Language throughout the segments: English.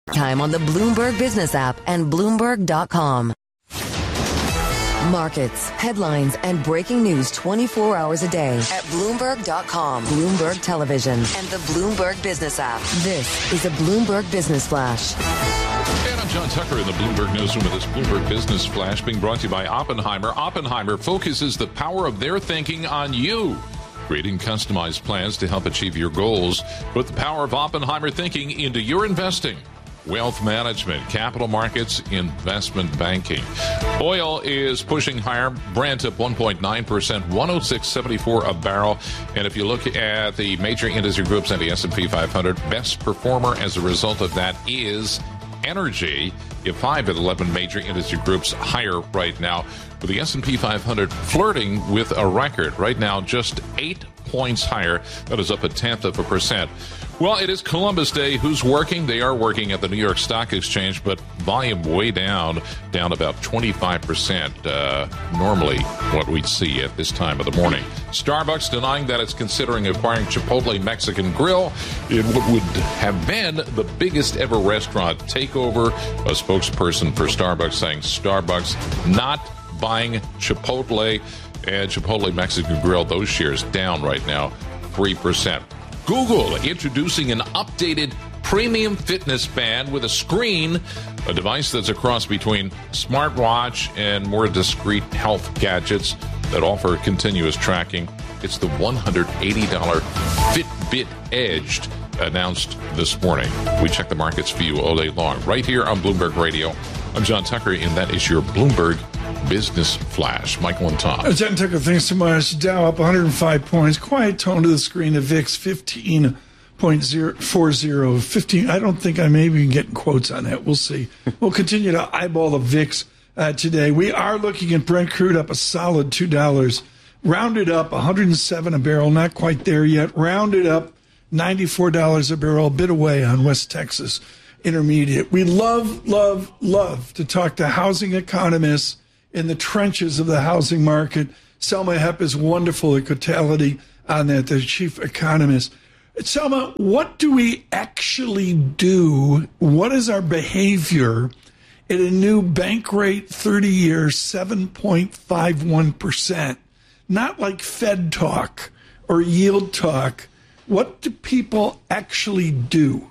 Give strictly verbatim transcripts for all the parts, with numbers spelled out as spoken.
Time on the Bloomberg Business app and Bloomberg dot com. Markets, headlines, and breaking news twenty-four hours a day at Bloomberg dot com, Bloomberg Television, and the Bloomberg Business app. This is a Bloomberg Business Flash. And I'm John Tucker in the Bloomberg Newsroom with this Bloomberg Business Flash being brought to you by Oppenheimer. Oppenheimer focuses the power of their thinking on you, creating customized plans to help achieve your goals. Put the power of Oppenheimer thinking into your investing. Wealth management, capital markets, investment banking. Oil is pushing higher. Brent up one point nine percent, one oh six seventy-four a barrel. And if you look at the major industry groups and the S and P five hundred, best performer as a result of that is energy. You have five of the eleven major industry groups higher right now, with the S and P five hundred flirting with a record. Right now, just eight points higher. That is up a tenth of a percent. Well, it is Columbus Day. Who's working? They are working at the New York Stock Exchange, but volume way down, down about twenty-five percent. Uh, normally what we'd see at this time of the morning. Starbucks denying that it's considering acquiring Chipotle Mexican Grill in what would have been the biggest ever restaurant takeover. A spokesperson for Starbucks saying Starbucks not buying Chipotle, and Chipotle Mexican Grill, those shares down right now, three percent. Google introducing an updated premium fitness band with a screen, a device that's a cross between smartwatch and more discreet health gadgets that offer continuous tracking. It's the one hundred eighty dollars Fitbit Edge announced this morning. We check the markets for you all day long right here on Bloomberg Radio. I'm John Tucker, and that is your Bloomberg Business Flash. Michael and Tom. John Tucker, thanks so much. Dow up one hundred five points. Quiet tone to the screen. The V I X fifteen point four zero. fifteen. I don't think I may be getting quotes on that. We'll see. We'll continue to eyeball the V I X uh, today. We are looking at Brent crude up a solid two dollars. Rounded up one hundred seven a barrel. Not quite there yet. Rounded up ninety-four dollars a barrel. A bit away on West Texas Intermediate. We love, love, love to talk to housing economists in the trenches of the housing market. Selma Hepp is wonderful at Cotality on that, the chief economist. Selma, what do we actually do? What is our behavior at a new bank rate, thirty-year, seven point five one percent? Not like Fed talk or yield talk. What do people actually do?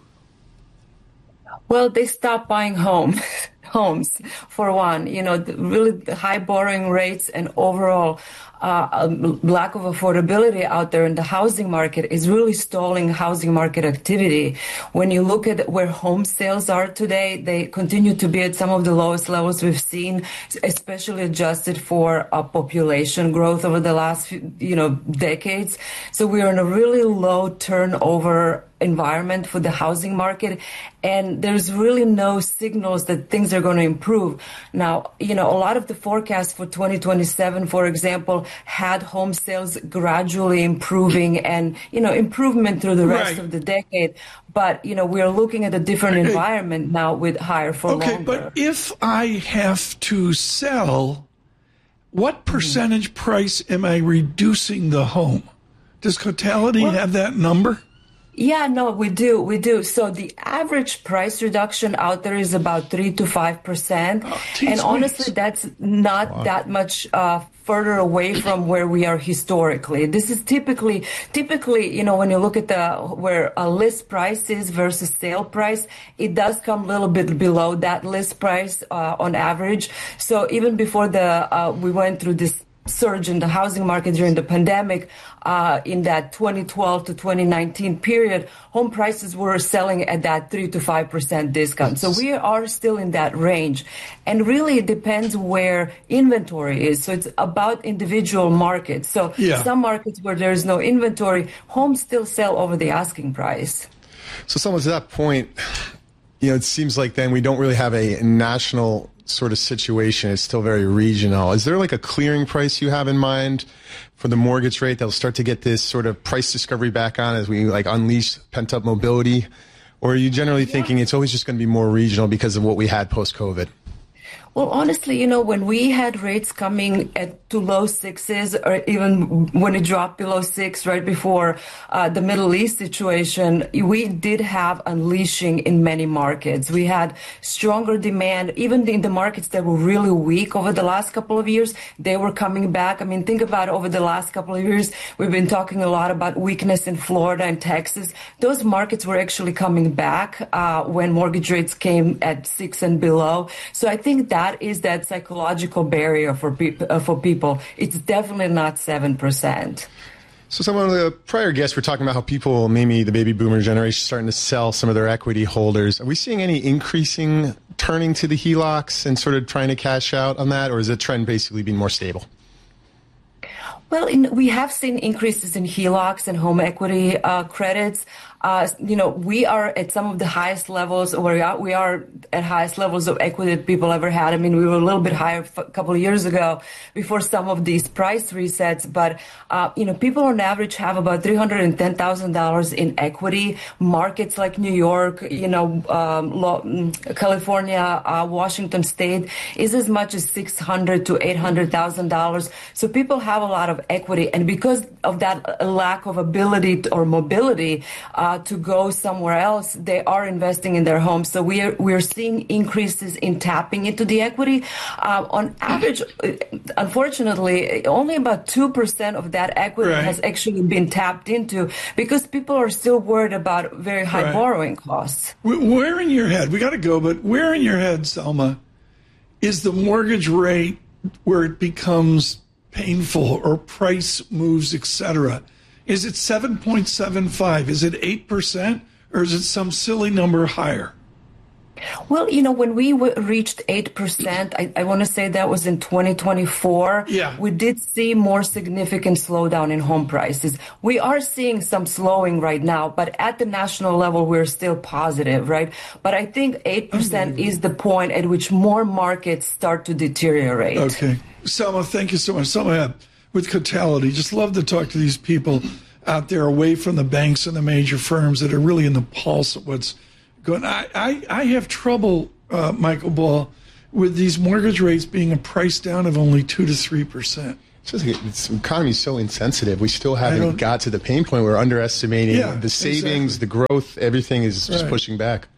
Well, they stop buying homes. Homes, for one, you know, the really the high borrowing rates and overall uh, lack of affordability out there in the housing market is really stalling housing market activity. When you look at where home sales are today, they continue to be at some of the lowest levels we've seen, especially adjusted for uh, population growth over the last, few, you know, decades. So we are in a really low turnover environment for the housing market, and there's really no signals that things are going to improve. Now, you know, a lot of the forecasts for twenty twenty-seven, for example, had home sales gradually improving and, you know, improvement through the rest right. of the decade. But, you know, we're looking at a different okay. environment now with higher for okay, longer. Okay, but if I have to sell, what percentage mm-hmm. price am I reducing the home? Does Cotality well, have that number? Yeah, no, we do. We do. So the average price reduction out there is about three to five percent. Oh, and honestly, that's not wow. that much uh, further away from where we are historically. This is typically, typically, you know, when you look at the where a list price is versus sale price, it does come a little bit below that list price uh, on average. So even before the uh, we went through this surge in the housing market during the pandemic, uh, in that twenty twelve to twenty nineteen period, home prices were selling at that three to five percent discount. So we are still in that range. And really it depends where inventory is. So it's about individual markets. So yeah. some markets where there is no inventory, homes still sell over the asking price. So someone to that point, you know, it seems like then we don't really have a national sort of situation. It's still very regional. Is there like a clearing price you have in mind for the mortgage rate that'll start to get this sort of price discovery back on as we like unleash pent up mobility? Or are you generally yeah. thinking it's always just going to be more regional because of what we had post-COVID? Well, honestly, you know, when we had rates coming at to low sixes, or even when it dropped below six right before uh, the Middle East situation, we did have unleashing in many markets. We had stronger demand, even in the markets that were really weak over the last couple of years. They were coming back. I mean, think about over the last couple of years, we've been talking a lot about weakness in Florida and Texas. Those markets were actually coming back uh, when mortgage rates came at six and below. So I think that That is that psychological barrier for people. Uh, for people, it's definitely not seven percent. So, some of the prior guests were talking about how people, maybe the baby boomer generation, starting to sell some of their equity holders. Are we seeing any increasing turning to the H E L O Cs and sort of trying to cash out on that, or is the trend basically being more stable? Well, in, we have seen increases in H E L O Cs and home equity uh, credits. Uh, you know, we are at some of the highest levels, or we are, we are at highest levels of equity that people ever had. I mean, we were a little bit higher a couple of years ago before some of these price resets. But, uh, you know, people on average have about three hundred ten thousand dollars in equity. Markets like New York, you know, um, California, uh, Washington State is as much as six hundred thousand to eight hundred thousand dollars. So people have a lot of equity. And because of that lack of ability to, or mobility, uh, to go somewhere else, they are investing in their homes. So we are we're seeing increases in tapping into the equity. Uh, on average, unfortunately, only about two percent of that equity right. has actually been tapped into because people are still worried about very high right. borrowing costs. Where in your head, we got to go, but where in your head, Selma, is the mortgage rate where it becomes painful or price moves, et cetera? Is it seven point seven five? Is it eight percent? Or is it some silly number higher? Well, you know, when we w- reached eight percent, I, I want to say that was in twenty twenty-four. Yeah. We did see more significant slowdown in home prices. We are seeing some slowing right now, but at the national level, we're still positive, right? But I think eight percent is the point at which more markets start to deteriorate. Okay. Selma, thank you so much. Selma, with Cotality, just love to talk to these people out there away from the banks and the major firms that are really in the pulse of what's going on. I, I, I have trouble, uh, Michael Ball, with these mortgage rates being a price down of only two to three percent. It's just like this economy is so insensitive. We still haven't got to the pain point. We're underestimating yeah, the savings, exactly. the growth, everything is just right. pushing back.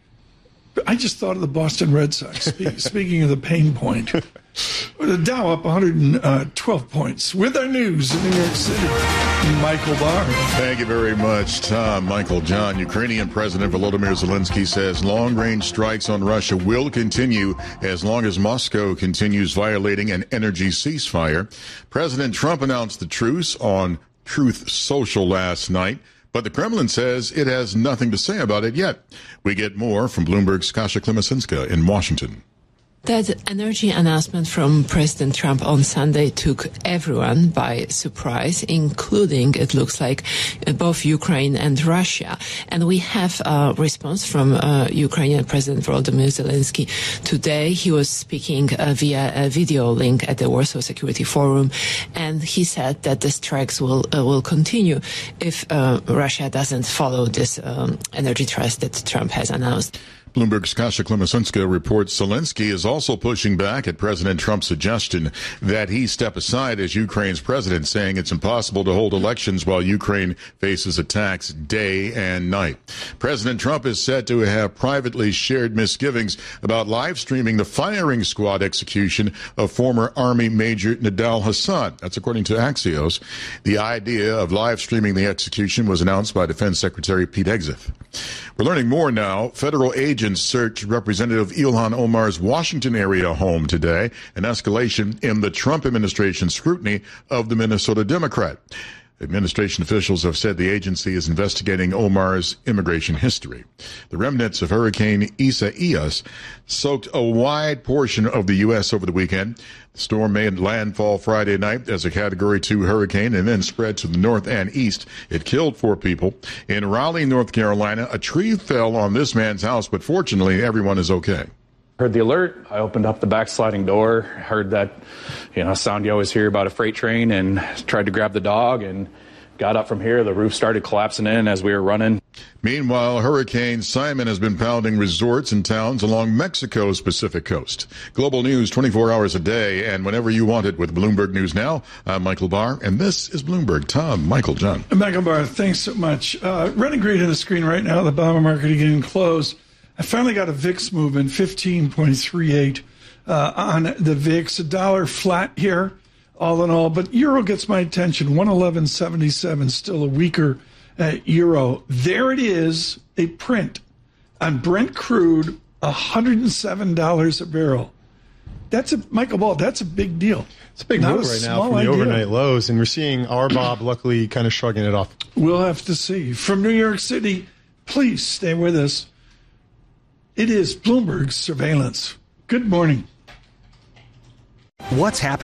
I just thought of the Boston Red Sox. Speaking of the pain point, the Dow up one hundred twelve points. With our news in New York City, Michael Barr. Thank you very much, Tom. Michael John. Ukrainian President Volodymyr Zelensky says long-range strikes on Russia will continue as long as Moscow continues violating an energy ceasefire. President Trump announced the truce on Truth Social last night, but the Kremlin says it has nothing to say about it yet. We get more from Bloomberg's Kasia Klemesinska in Washington. That energy announcement from President Trump on Sunday took everyone by surprise, including, it looks like, both Ukraine and Russia. And we have a response from uh, Ukrainian President Volodymyr Zelensky today. He was speaking uh, via a video link at the Warsaw Security Forum, and he said that the strikes will uh, will continue if uh, Russia doesn't follow this um, energy truce that Trump has announced. Bloomberg's Kasia Klemesinska reports Zelensky is also pushing back at President Trump's suggestion that he step aside as Ukraine's president, saying it's impossible to hold elections while Ukraine faces attacks day and night. President Trump is said to have privately shared misgivings about live streaming the firing squad execution of former Army Major Nidal Hasan. That's according to Axios. The idea of live streaming the execution was announced by Defense Secretary Pete Hegseth. We're learning more now. Federal agents searched Representative Ilhan Omar's Washington area home today, an escalation in the Trump administration's scrutiny of the Minnesota Democrat. Administration officials have said the agency is investigating Omar's immigration history. The remnants of Hurricane Isaias soaked a wide portion of the U S over the weekend. The storm made landfall Friday night as a Category two hurricane and then spread to the north and east. It killed four people. In Raleigh, North Carolina, a tree fell on this man's house, but fortunately everyone is okay. Heard the alert. I opened up the back sliding door, heard that, you know, sound you always hear about a freight train, and tried to grab the dog and got up from here. The roof started collapsing in as we were running. Meanwhile, Hurricane Simon has been pounding resorts and towns along Mexico's Pacific coast. Global news twenty-four hours a day and whenever you want it with Bloomberg News Now. I'm Michael Barr, and this is Bloomberg. Tom, Michael, John. Michael Barr, thanks so much. Uh, running great on the screen right now. The bond market getting closed. I finally got a V I X movement, fifteen point three eight uh, on the V I X. A dollar flat here, all in all. But euro gets my attention, one eleven seventy-seven, still a weaker Uh, euro. There it is, a print on Brent crude, one hundred seven dollars a barrel. That's a, Michael Ball, that's a big deal. It's a big Not move a right now from the idea. overnight lows, and we're seeing R B O B luckily kind of shrugging it off. We'll have to see. From New York City, please stay with us. It is Bloomberg Surveillance. Good morning. What's happening?